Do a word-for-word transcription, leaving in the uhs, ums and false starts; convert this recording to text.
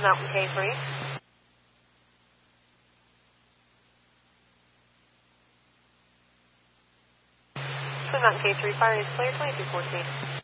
Mountain K three. Twin Mountain K three, fire is clear, twenty-two fourteen.